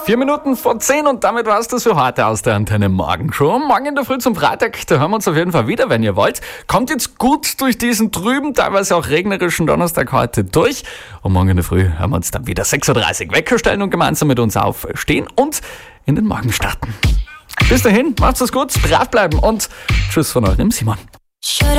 4 Minuten vor 10 und damit war's das für heute aus der Antenne Morgenshow. Morgen in der Früh zum Freitag, da hören wir uns auf jeden Fall wieder, wenn ihr wollt. Kommt jetzt gut durch diesen trüben, teilweise auch regnerischen Donnerstag heute durch. Und morgen in der Früh hören wir uns dann wieder 6.30 Uhr Wecker stellen und gemeinsam mit uns aufstehen und in den Morgen starten. Bis dahin, macht's es gut, brav bleiben und tschüss von eurem Simon.